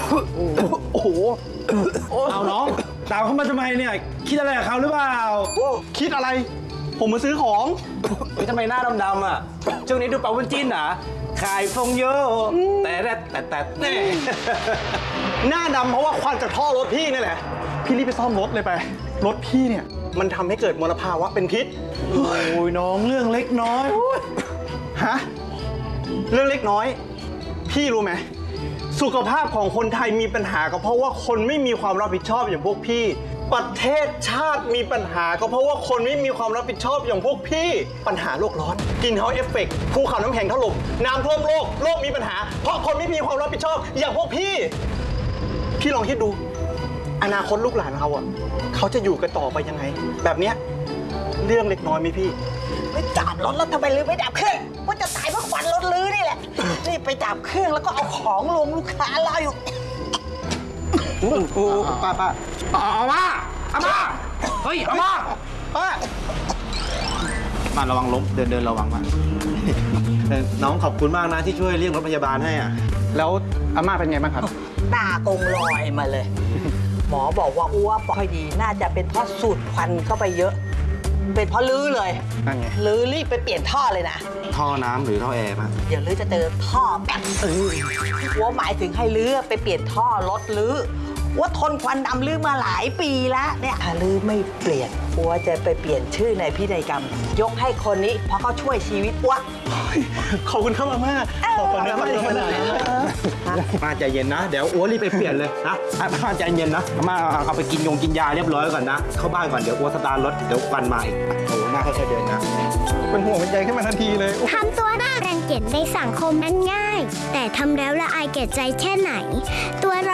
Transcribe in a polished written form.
โอ้โหเอาน้องตามเขามาทำไมเนี่ยคิดอะไรกับเขาหรือเปล่าคิดอะไรผมมาซื้อของทำไมหน้าดำๆอ่ะช่วงนี้ดูเป่าวุ้นจิ้นอ่ะขายฟงโยแต่แน่หน้าดำเพราะว่าควันจากท่อรถพี่นี่แหละพี่รีบไปซ่อมรถเลยไปรถพี่เนี่ยมันทำให้เกิดมลภาวะเป็นพิษโอ้ยน้องเรื่องเล็กน้อยฮะเรื่องเล็กน้อยพี่รู้ไหมสุขภาพของคนไทยมีปัญหาก็เพราะว่าคนไม่มีความรับผิดชอบอย่างพวกพี่ประเทศชาติมีปัญหาก็เพราะว่าคนไม่มีความรับผิดชอบอย่างพวกพี่ปัญหาโลกร้อนกินเฮาเอฟเฟกต์ภูเขาน้ำแข็งถล่มน้ำท่วมโลกมีปัญหาเพราะคนไม่มีความรับผิดชอบอย่างพวกพี่ลองคิดดูอนาคตลูกหลานเราอ่ะเขาจะอยู่กันต่อไปยังไงแบบเนี้ยเรื่องเล็กน้อยไหมพี่ไม่จับรถแล้วทำไมลืมไม่ดับเครื่องว่าจะตายเพราะควันรถลื้อนี่แหละนี่ไปดับเครื่องแล้วก็เอาของลงลูกค้ารออยู่ป้าเอามาเฮ้ยเอามาป้ามาระวังล้มเดินระวังมาน้องขอบคุณมากนะที่ช่วยเรียกรถพยาบาลให้อ่ะแล้วอาม่าเป็นไงบ้างครับตากงลอยมาเลยหมอบอกว่าอ้วกไม่ค่อยดีน่าจะเป็นเพราะสูดควันเข้าไปเยอะเป็นเพราะลื้อเลยนั่นไงลื้อรีบไปเปลี่ยนท่อเลยนะท่อน้ำหรือท่อแอร์ป่ะเดี๋ยวลื้อจะเจอท่อแบบว่าหมายถึงให้ลื้อไปเปลี่ยนท่อรถลื้อว่าทนควันดำลื้อมาหลายปีแล้วเนี่ยถ้าลื้อไม่เปลี่ยนอ้วจะไปเปลี่ยนชื่อในพินัยกรรมยกให้คนนี้เพราะเขาช่วยชีวิตอ้วขอบคุณครับอาม่าขอบคุณนะมาใจเย็นนะเดี๋ยวอ้วรีบไปเปลี่ยนเลยนะอาม่าใจเย็นนะอาม่าเอาไปกินยาเรียบร้อยก่อนนะเข้าบ้านก่อนเดี๋ยวอ้วสตาร์ทรถเดี๋ยวควันมาอีกโอ้มาค่อยๆเดินนะเป็นห่วงเป็นใยขึ้นมาทันทีเลยทำตัวน่ารังเกียจในสังคมนั้นง่ายแต่ทำแล้วละอายแก่ใจแค่ไหน